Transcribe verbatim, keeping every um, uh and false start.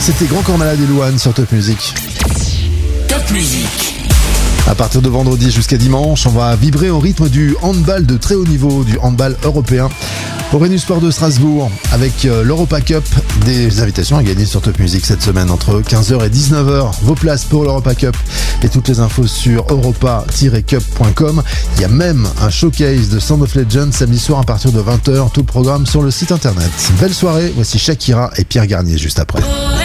C'était Grand Corps Malade et Louane sur Top Music. Top Music. À partir de vendredi jusqu'à dimanche, on va vibrer au rythme du handball de très haut niveau, du handball européen. Au Renu Sport de Strasbourg, avec l'Europa Cup, des invitations à gagner sur Top Music cette semaine entre quinze heures et dix-neuf heures. Vos places pour l'Europa Cup et toutes les infos sur europa tiret cup point com. Il y a même un showcase de Sound of Legends samedi soir à partir de vingt heures. Tout le programme sur le site internet. Belle soirée, voici Shakira et Pierre Garnier juste après.